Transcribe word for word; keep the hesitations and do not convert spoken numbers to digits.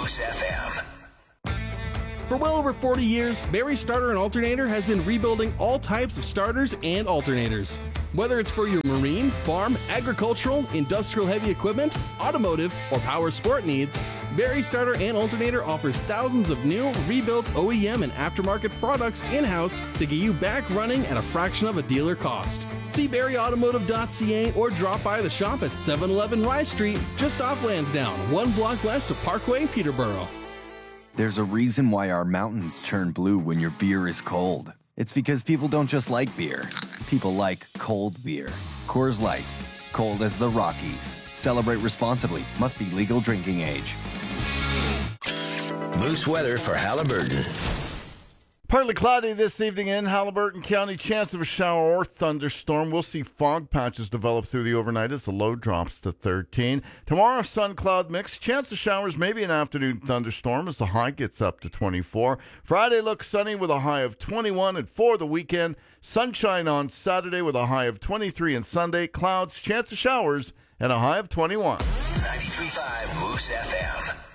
Moose F M. For well over forty years, Barry Starter and Alternator has been rebuilding all types of starters and alternators. Whether it's for your marine, farm, agricultural, industrial heavy equipment, automotive, or power sport needs, Barry Starter and Alternator offers thousands of new, rebuilt O E M and aftermarket products in-house to get you back running at a fraction of a dealer cost. See barry automotive dot c a or drop by the shop at seven eleven Rye Street, just off Lansdowne, one block west of Parkway, Peterborough. There's a reason why our mountains turn blue when your beer is cold. It's because people don't just like beer. People like cold beer. Coors Light. Cold as the Rockies. Celebrate responsibly. Must be legal drinking age. Moose weather for Halliburton. Partly cloudy this evening in Halliburton County. Chance of a shower or thunderstorm. We'll see fog patches develop through the overnight as the low drops to thirteen. Tomorrow, sun cloud mix. Chance of showers, maybe an afternoon thunderstorm as the high gets up to twenty-four. Friday looks sunny with a high of twenty-one. And for the weekend, sunshine on Saturday with a high of twenty-three. And Sunday, clouds, chance of showers, and a high of twenty-one. ninety-three point five Moose F M.